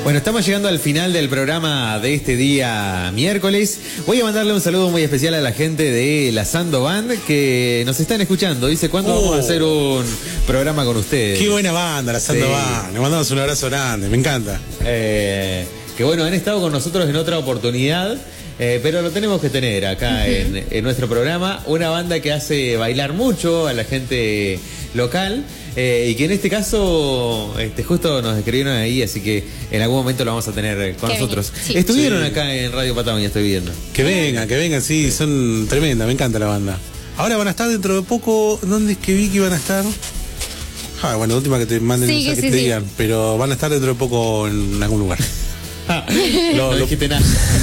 Bueno, estamos llegando al final del programa de este día miércoles. Voy a mandarle un saludo muy especial a la gente de la Sando Band que nos están escuchando. Dice, ¿cuándo vamos a hacer un programa con ustedes? Qué buena banda, la Sando Band. Le mandamos un abrazo grande, me encanta. Que bueno, han estado con nosotros en otra oportunidad. Pero lo tenemos que tener acá en nuestro programa. Una banda que hace bailar mucho a la gente local. Y que en este caso justo nos escribieron ahí, así que en algún momento lo vamos a tener con nosotros. Sí. Estuvieron acá en Radio Patagonia, estoy viendo. Que vengan, sí, son tremendas, me encanta la banda. Ahora van a estar dentro de poco, ¿dónde es que vi que iban a estar? Bueno, última que te manden mensaje que te digan, pero van a estar dentro de poco en algún lugar. No dijiste nada.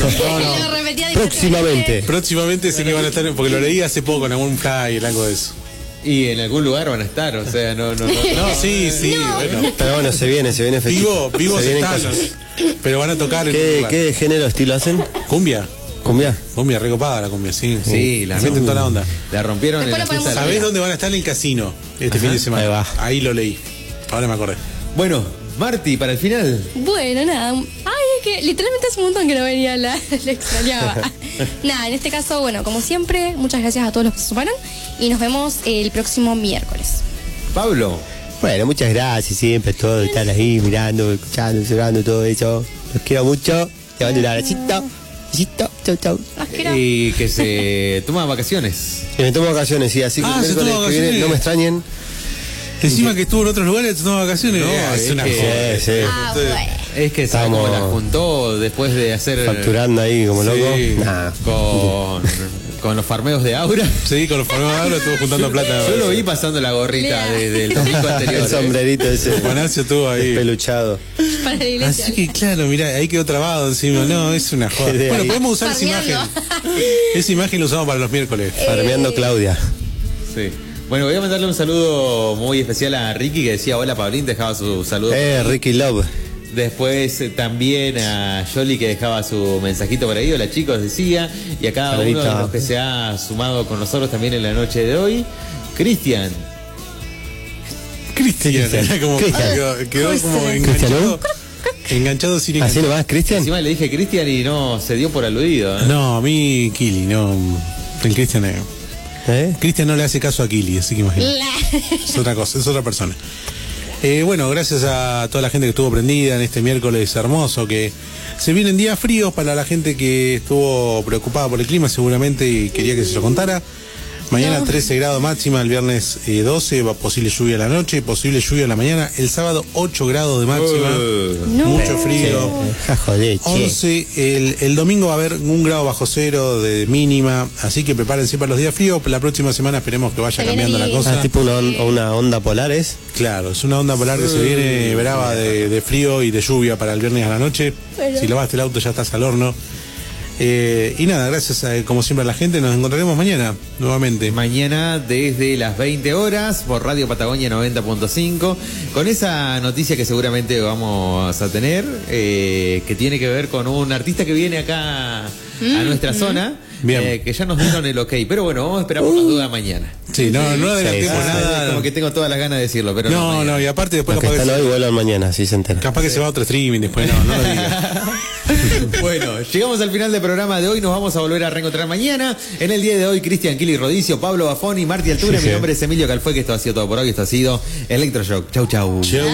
No. Próximamente sé que van a estar, porque lo leí hace poco en algún flyer, algo de eso. Y en algún lugar van a estar, o sea, no. No, sí, bueno. Pero bueno, se viene efectivo. Vivos están, pero van a tocar en ¿Qué género estilo hacen? Cumbia, recopada la cumbia, sí. Sí, la meten toda la onda. La rompieron en la fiesta. ¿Sabés dónde van a estar? En el casino este fin de semana. Ahí lo leí. Ahora me acordé. Bueno, Marti, para el final. Bueno, nada. Es que literalmente hace un montón que no venía, la extrañaba. Nada, en este caso, bueno, como siempre, muchas gracias a todos los que se sumaron y nos vemos el próximo miércoles. Pablo. Bueno, muchas gracias siempre a todos, estar ahí mirando, escuchando, cerrando todo eso. Los quiero mucho. Te mando un abracito. Chau. Y que se toma vacaciones. Que me tomo vacaciones, sí, así que el que viene, no me extrañen. Encima que estuvo en otros lugares, tomó vacaciones. No, es una joda. Sí. Bueno. Es que estamos como la juntó después de hacer. Facturando ahí como loco. Nah. Con los farmeos de Aura. Sí, con los farmeos de Aura estuvo juntando plata. Yo lo vi pasando la gorrita del domingo anterior. El sombrerito ese. Juanacio estuvo ahí. Peluchado. Para la iglesia. Así que claro, mirá, ahí quedó trabado encima. No, es una joda. Bueno, podemos usar esa imagen. Esa imagen la usamos para los miércoles. Farmeando Claudia. Sí. Bueno, voy a mandarle un saludo muy especial a Ricky que decía hola Pablín, dejaba su saludo. Ricky Love. Después también a Yoli que dejaba su mensajito por ahí, hola chicos, decía. Y a cada uno de los que se ha sumado con nosotros también en la noche de hoy. Cristian. Quedó como enganchado. Enganchado sin enganchado. ¿Así lo vas, Cristian? Encima le dije Cristian y no se dio por aludido. No, a mí Kili, no. El Cristian Cristian no le hace caso a Kili, así que imagínate. Es otra cosa, es otra persona. Bueno, gracias a toda la gente que estuvo prendida en este miércoles hermoso, que se vienen días fríos para la gente que estuvo preocupada por el clima seguramente y quería que se lo contara. Mañana 13 grados máxima, el viernes 12, posible lluvia a la noche, posible lluvia a la mañana, el sábado 8 grados de máxima, mucho frío. 11, el domingo va a haber 1 grado bajo cero de mínima, así que prepárense para los días fríos. La próxima semana esperemos que vaya cambiando la cosa. Tipo una onda polar, ¿es? Claro, es una onda polar que se viene brava de frío y de lluvia para el viernes a la noche. Si lavaste el auto ya estás al horno. Y nada, gracias como siempre a la gente. Nos encontraremos mañana nuevamente. Mañana desde las 20 horas por Radio Patagonia 90.5 con esa noticia que seguramente vamos a tener, que tiene que ver con un artista que viene acá a nuestra zona. Que ya nos dieron el ok, pero bueno, vamos a esperar por las dudas mañana. Sí, no adelantemos nada. Como que tengo todas las ganas de decirlo, pero no, y aparte después capaz que hoy vuelan mañana, sí se entera. Capaz que se va a otro streaming después, no lo digas. Bueno, llegamos al final del programa de hoy, nos vamos a volver a reencontrar mañana. En el día de hoy, Cristian Kili Rodicio, Pablo Bafoni, Marti Altura, mi nombre es Emilio Calfue, que esto ha sido todo por hoy, esto ha sido Electroshock. Chau.